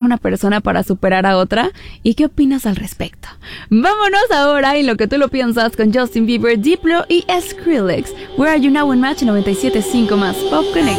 una persona para superar a otra? ¿Y qué opinas al respecto? Vámonos ahora en lo que tú lo piensas con Justin Bieber, Diplo y Skrillex. Where Are You Now en Match 97.5 más Pop Connect.